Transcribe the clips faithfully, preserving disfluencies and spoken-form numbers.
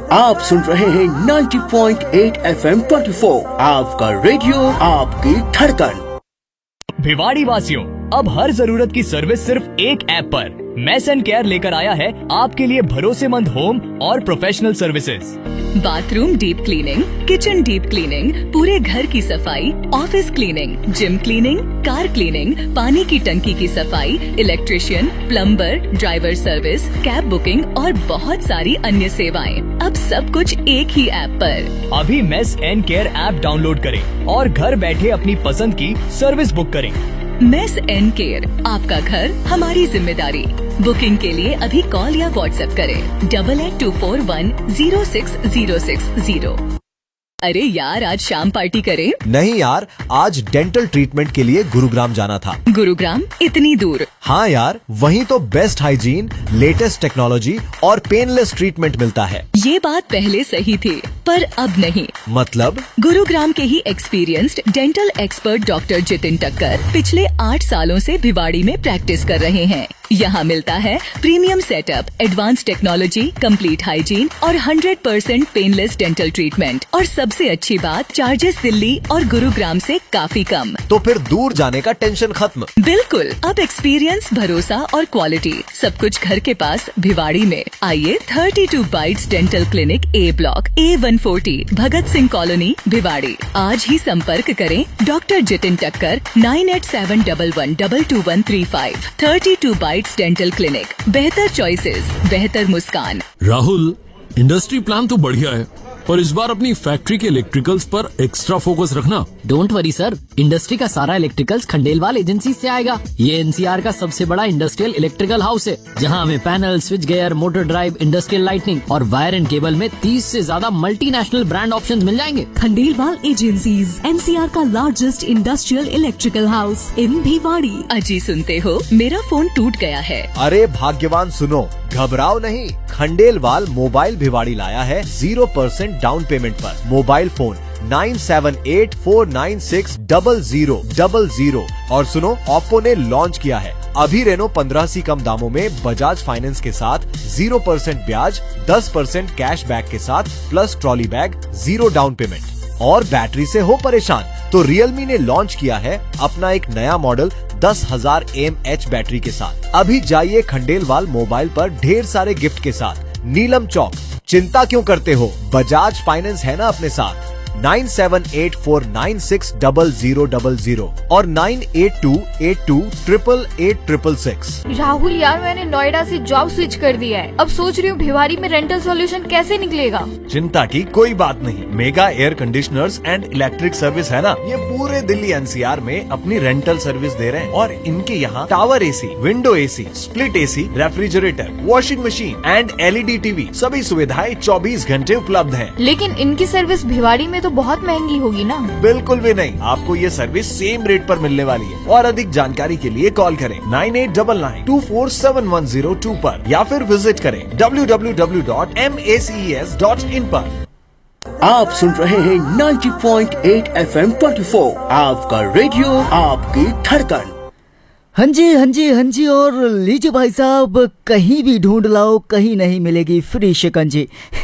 आप सुन रहे हैं नब्बे पॉइंट आठ एफ एम चौबीस, आपका रेडियो आपकी धड़कन। भिवाड़ी वासियों, अब हर जरूरत की सर्विस सिर्फ एक ऐप पर। मेस एंड केयर लेकर आया है आपके लिए भरोसेमंद होम और professional services. Bathroom deep cleaning, kitchen deep cleaning, पूरे घर की सफाई, office cleaning, gym cleaning, car cleaning, पानी की टंकी की सफाई, electrician, plumber, driver service, cab booking और बहुत सारी अन्य सेवाएं। अब सब कुछ एक ही ऐप पर। अभी mess and care app download करें और घर बैठे अपनी पसंद की सर्विस बुक करें। मेस एंड केयर, आपका घर हमारी जिम्मेदारी। बुकिंग के लिए अभी कॉल या व्हाट्सएप करें double eight to four one zero six zero six zero. अरे यार, आज शाम पार्टी करें? नहीं यार, आज डेंटल ट्रीटमेंट के लिए गुरुग्राम जाना था। गुरुग्राम? इतनी दूर? हाँ यार, वहीं तो बेस्ट हाइजीन, लेटेस्ट टेक्नोलॉजी और पेनलेस ट्रीटमेंट मिलता है। ये बात पहले सही थी, पर अब नहीं। मतलब? गुरुग्राम के ही experienced dental expert doctor Jitin टक्कर पिछले आठ सालों से भिवाड़ी में प्रैक्टिस कर रहे हैं। यहाँ मिलता है premium setup, advance technology, complete hygiene और hundred percent painless dental treatment. और सबसे अच्छी बात, चार्जेस दिल्ली और गुरुग्राम से काफी कम। तो फिर दूर जाने का टेंशन खत्म। बिल्कुल, अब एक्सपीरियंस, भरोसा और क्वालिटी सब कुछ घर के पास भिवाड़ी में। आइए thirty two bytes dental clinic, ए ब्लॉक, ए one forty, Bhagat Singh colony, Bhiwadi. आज ही संपर्क करें डॉक्टर जितिन टक्कर nine eight seven double one double two one three five. Thirty two bytes dental clinic, बेहतर चॉइसेस, बेहतर मुस्कान। राहुल, इंडस्ट्री प्लान तो बढ़िया है, पर इस बार अपनी फैक्ट्री के इलेक्ट्रिकल्स पर एक्स्ट्रा फोकस रखना। डोंट वरी सर, इंडस्ट्री का सारा इलेक्ट्रिकल्स खंडेलवाल एजेंसी से आएगा। ये एनसीआर का सबसे बड़ा इंडस्ट्रियल इलेक्ट्रिकल हाउस है, जहां हमें panel, switch gear, motor drive, industrial lightning और वायर एंड केबल में तीस से ज्यादा मल्टीनेशनल ब्रांड ऑप्शंस मिल जाएंगे। खंडेलवाल एजेंसीज, एनसीआर का largest industrial electrical house in Bhiwadi. अजी सुनते हो, मेरा फोन टूट गया है। अरे भाग्यवान सुनो, घबराओ नहीं, खंडेलवाल मोबाइल भिवाड़ी लाया है जीरो परसेंट डाउन पेमेंट पर। Mobile phone nine seven eight four nine six double zero double zero. और सुनो, ओप्पो ने लॉन्च किया है अभी रेनो पंद्रह सी कम दामों में बजाज फाइनेंस के साथ जीरो परसेंट ब्याज, दस परसेंट कैश बैक के साथ plus trolley bag, zero down payment. और बैटरी से हो परेशान तो रियलमी ने लॉन्च किया है अपना एक नया मॉडल दस हजार एम एच बैटरी के साथ। अभी जाइए खंडेलवाल मोबाइल पर ढेर सारे गिफ्ट के साथ। नीलम चौक, चिंता क्यों करते हो, बजाज फाइनेंस है ना अपने साथ। Nine seven eight four nine six double zero double zero और nine eight to eight to triple eight triple six. Rahul यार, मैंने नोएडा से जॉब स्विच कर दिया है। अब सोच रही हूँ भिवाड़ी में रेंटल सॉल्यूशन कैसे निकलेगा। चिंता की कोई बात नहीं, mega air conditioners and electric service है ना, ये पूरे दिल्ली एनसीआर में अपनी रेंटल सर्विस दे रहे हैं। और इनके यहाँ tower AC, window AC, split AC, refrigerator, washing machine and LED TV, सभी सुविधाएं चौबीस घंटे उपलब्ध है। लेकिन इनकी सर्विस भिवाड़ी में तो बहुत महंगी होगी ना। बिल्कुल भी नहीं, आपको ये सर्विस सेम रेट पर मिलने वाली है। और अधिक जानकारी के लिए कॉल करें nine eight nine nine to four seven one zero to पर या फिर विजिट करें W W W dot M A C S dot in पर। आप सुन रहे हैं नब्बे पॉइंट आठ एफ एम चौबीस, आपका रेडियो आपकी धड़कन। हाँ जी हाँ जी हाँ जी। और लीजिए भाई साहब, कहीं भी ढूंढ लाओ कहीं नहीं मिलेगी फ्री शिकंजी।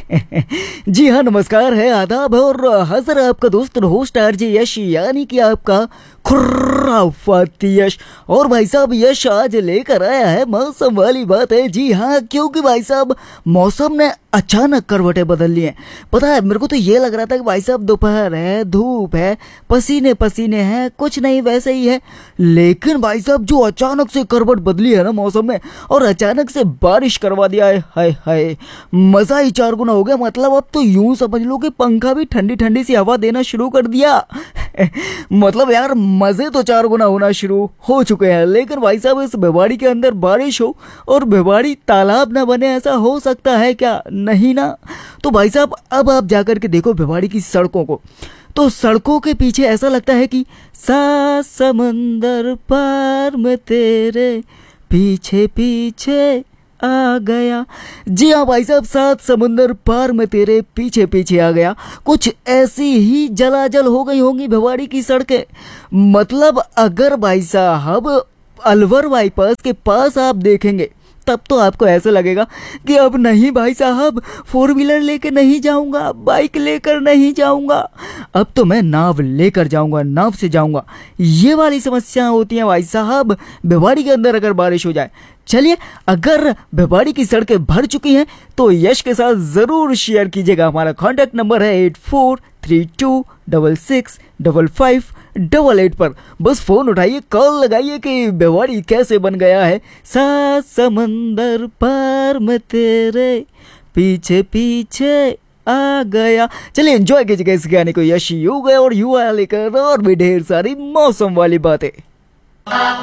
जी हाँ, नमस्कार है, आदाब है और हाजिर है आपका दोस्त होस्ट आरजे यश, यानी कि आपका खुर्राफाती यश। और भाई साहब, यश आज लेकर आया है मौसम वाली बात है। जी हाँ, क्योंकि भाई साहब मौसम ने अचानक करवटें बदल ली हैं। पता है, मेरे को तो ये लग रहा था कि भाई साहब दोपहर है, धूप है, पसीने पसीने हैं, कुछ नहीं वैसे ही है। लेकिन भाई साहब जो अचानक से करवट बदली है ना मौसम में, और अचानक से बारिश करवा दिया है, हाय हाय, मजा ही चार गुना हो गया। मतलब अब तो यूं समझ लो कि पंखा भी ठंडी ठंडी सी हवा देना शुरू कर दिया। मतलब यार मजे तो चार गुना होना शुरू हो चुके हैं। लेकिन भाई साहब इस भिवाड़ी के अंदर बारिश हो और भिवाड़ी तालाब ना बने, ऐसा हो सकता है क्या? नहीं ना। तो भाई साहब अब आप जाकर के देखो भिवाड़ी की सड़कों को, तो सड़कों के पीछे ऐसा लगता है कि सात समंदर पार में तेरे पीछे पीछे आ गया। जी हाँ भाई साहब, सात समुंदर पार में तेरे पीछे पीछे आ गया। कुछ ऐसी ही जलाजल हो गई होंगी भिवाड़ी की सड़कें। मतलब अगर भाई साहब अलवर बाईपास के पास आप देखेंगे तब तो आपको ऐसा लगेगा कि अब नहीं भाई साहब, फोर व्हीलर लेकर नहीं जाऊंगा, बाइक लेकर नहीं जाऊंगा, अब तो मैं नाव लेकर जाऊंगा, नाव से जाऊंगा। ये वाली समस्याएं होती हैं भाई साहब भिवाड़ी के अंदर अगर बारिश हो जाए। चलिए, अगर भिवाड़ी की सड़कें भर चुकी हैं तो यश के साथ जरूर शेयर कीजिएगा। हमारा कॉन्टैक्ट नंबर है eight four three to double six double five double eight पर। बस फोन उठाइए, कॉल लगाइए कि भिवाड़ी कैसे बन गया है। सात समंदर पार में तेरे पीछे पीछे आ गया। चलिए एंजॉय कीजिएगा इस गाने को। यश यू गए और यू लेकर और भी ढेर सारी मौसम वाली बातें।